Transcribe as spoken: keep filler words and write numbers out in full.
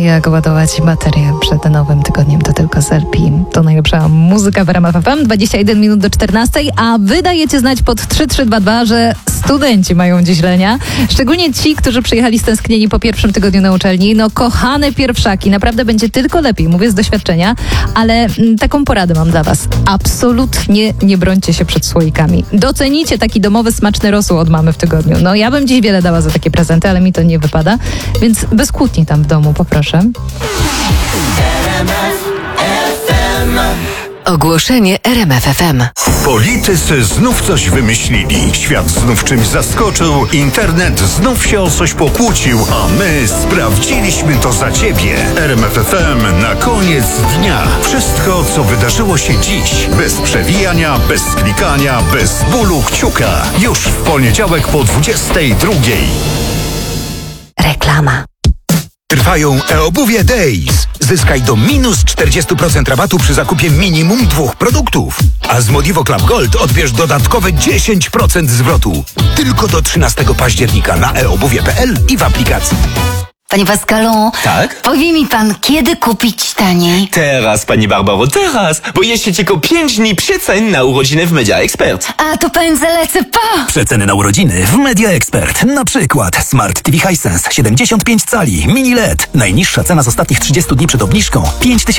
jak ładować baterię przed nowym tygodniem, to tylko z L P. To najlepsza muzyka w R M F F M, dwadzieścia jeden minut do czternastej, a wy dajecie znać pod trzy trzy dwa dwa, że studenci mają dziś lenia. Szczególnie ci, którzy przyjechali stęsknieni po pierwszym tygodniu na uczelni. No kochane pierwszaki, naprawdę będzie tylko lepiej, mówię z doświadczenia, ale m, taką poradę mam dla was. Absolutnie nie brońcie się przed słoikami. Docenicie taki domowy, smaczny rosół od mamy w tygodniu. No ja bym dziś wiele dała za takie prezenty, ale mi to nie wypada, więc bez kłótni tam w domu, poproszę. Ogłoszenie R M F F M. Politycy znów coś wymyślili. Świat znów czymś zaskoczył. Internet znów się o coś pokłócił. A my sprawdziliśmy to za ciebie. R M F F M na koniec dnia. Wszystko, co wydarzyło się dziś. Bez przewijania, bez klikania, bez bólu kciuka. Już w poniedziałek po dwudziestej drugiej. Reklama. Trwają e-obuwie Days. Zyskaj do minus czterdzieści procent rabatu przy zakupie minimum dwóch produktów. A z Modivo Club Gold odbierz dodatkowe dziesięć procent zwrotu. Tylko do trzynastego października na e obuwie kropka p l i w aplikacji. Panie Pascalu, tak? Powie mi pan, kiedy kupić taniej? Teraz, pani Barbaro, teraz! Bo jeszcze tylko pięć dni przecen na urodziny w Media Expert. A to pędzę lecę, pa! Przeceny na urodziny w Media Expert. Na przykład Smart T V Hisense siedemdziesiąt pięć cali, mini L E D. Najniższa cena z ostatnich trzydziestu dni przed obniżką pięć tysięcy